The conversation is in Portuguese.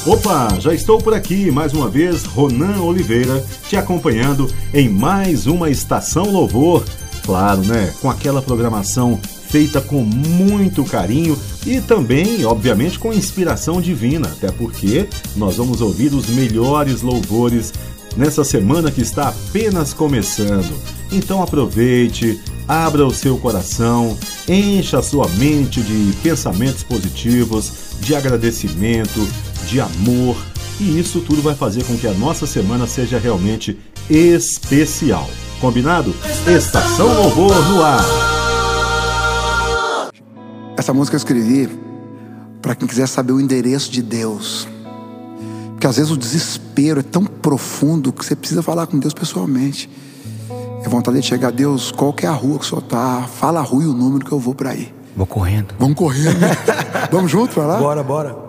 Opa, já estou por aqui mais uma vez, Ronan Oliveira, te acompanhando em mais uma Estação Louvor. Claro, né? Com aquela programação feita com muito carinho e também, obviamente, com inspiração divina, até porque nós vamos ouvir os melhores louvores nessa semana que está apenas começando. Então aproveite, abra o seu coração, encha a sua mente de pensamentos positivos, de agradecimento, de amor, e isso tudo vai fazer com que a nossa semana seja realmente especial. Combinado? Estação Louvor no ar. Essa música eu escrevi para quem quiser saber o endereço de Deus. Porque às vezes o desespero é tão profundo que você precisa falar com Deus pessoalmente. É vontade de chegar a Deus, qual que é a rua que o senhor tá? Fala a rua e o número que eu vou para aí. Vou correndo. Vamos correndo. Vamos junto pra lá? Bora.